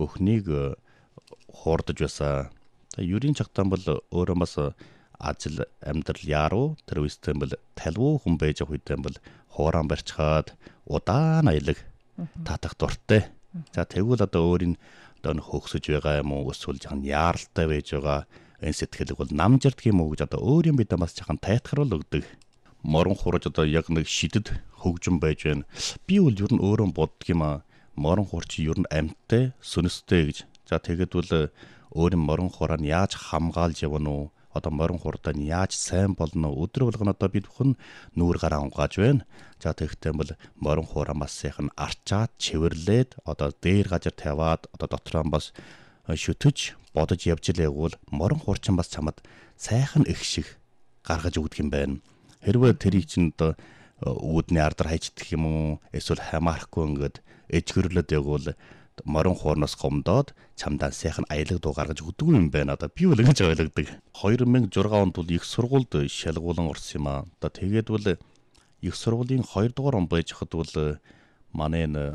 бүхнийг хуурдаж байсан. Ерийн чагтаан бол өөрөө бас ажил амьдрал яруу тэр үстэй бол талвуу хүн байж байгаа үедээ бол хууран барьцгаад удаан аялаг татах дуртай. За тэгвэл одоо өөрийн одоо хөгсөж байгаа юм уу эсвэл жоохон яаралтай байж байгаа энэ сэтгэлэг бол намжирдаг юм уу гэж одоо өөрийн бидээ бас жоохон тайтгаруул өгдөг. Морон хурж одоо яг нэг шидэд хөгжим байж байна. Би бол ер нь өөрөө боддог юм аа. Морон хурч ер нь амьттай, сүнстэй гэж. За тэгэд бол өөрийн морон хураа нь яаж хамгаалж явна уу? Одоо морин хурдаа нь яаж сайн болно өдөр болгоно одоо бид бүхэн нүүр гараа унгааж байна. За тэгэхдээ бол морин хураа бас сайхан арчаад чивэрлээд одоо дээр газар тавиад одоо дотроо бас шүтэж бодож явж илээгүүл морин хурчин бас чамд сайхан их шиг гаргаж өгдөг юм байна. Хэрвээ тэрийг чинь одоо үүдний ардар хайчдах юм уу эсвэл хамаарахгүй ингээд эжгөрлөд явбал морин хуурнаас гомдоод чамдаа сайхан аялаг дуу гаргаж өгдөг юм байна. Одоо би бол ингэж ойлгодог. 2006 онд бол их сургуульд шалгуулан орсон юм аа. Одоо тэгээд бол их сургуулийн 2 дугаар он байж хад бол манай энэ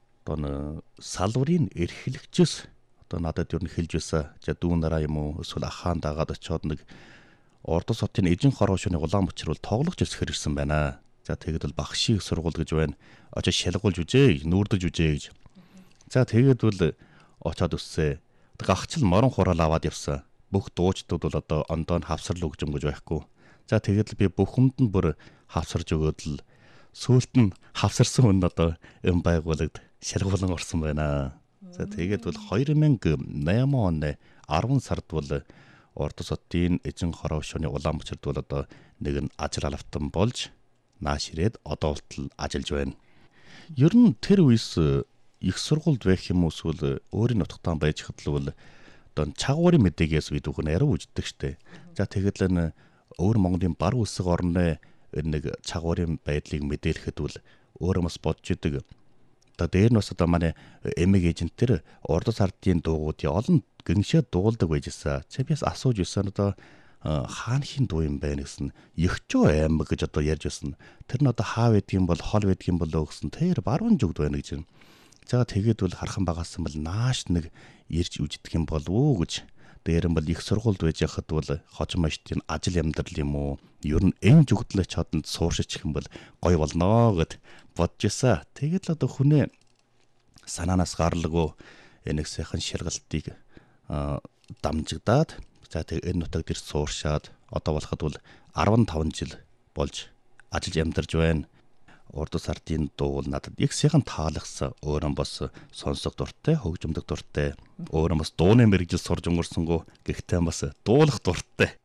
одоо салварын эрхлэгчээс одоо надад юу н хэлж байсан. За дүү нараа юм уу эсвэл ахаан дагаад очиод нэг Ордос хотын эжин хороо шөнө улаан мөчр бол тоглож өсгөр ирсэн байна. За тэгээд бол багшийн сургууль гэж байна. Очиж шалгуулж үжээ, нүүрдэж үжээ гэж. За тэгээд бол очоод өссөө. Гахчл морон хураал аваад явсан. Бүх дуучдууд бол одоо ондоо хавсрал өгж өнгөж байхгүй. За тэгээд л би бүхэнд нь бүр хавсарж өгөөд л сүүлд нь хавсарсан хүн одоо юм байгуулагд шалгуулан орсон байна. За тэгээд бол 2008 оны 10 сард бол Ордос хотын эжин хороо шөнө улаан мөчрд бол одоо нэг нь ажил алавтан болж нааш ирээд одоо болтол ажиллаж байна. Ер нь тэр үес их сургуульд байх юм уу эсвэл өөрийн нутагтаа байж хадлвал одоо чагуурын мэдээгээс бид бүхэн яриу үждэг штэ. За тэгээд л өөр Монголын бар үсэг орны нэг чагуурын байдлыг мэдээлэхэд бол өөрөө бас бодж идэг. Одоо дээр нь бас одоо манай эмэг эжентэр Ордос ардын дуугуудын олон гиншээ дуулдаг байжсэн. Чи биас асууж ирсэн одоо хаанхийн дуу юм байна гэсэн. Ягчуу аймаг гэж одоо ярьж байсан. Тэр нь одоо хаа байдгийн бол хол байдгийн болоо гэсэн. Тэр баруун зүгд байна гэж. За тэгээд бол хархан багаасан бол нааш нэг ирж үжидэх юм болов уу гэж. Дээр нь бол их сургуульд байж хахад бол хожим маштын ажил амьдрал юм уу? Ер нь энэ зүгдлээ чаданд сууршиж юм бол гой болноо гэд бодож ирсэн. Тэгээд л одоо хүнээ санаанаас гарлаггүй энэ сайхан ширгалтыг дамжигдаад за тэг энэ нутаг дээр сууршаад одоо болоход бол 15 жил болж ажиллаж амьдарч байна. Ордос ардын дуу бол надад их сайхан таалагдсан. Өөрөө бас сонсох дуртай, хөгжимдөх дуртай. Өөрөө бас дууны мэргэжил сурж өнгөрсөнгөө гэхдээ бас дуулах дуртай.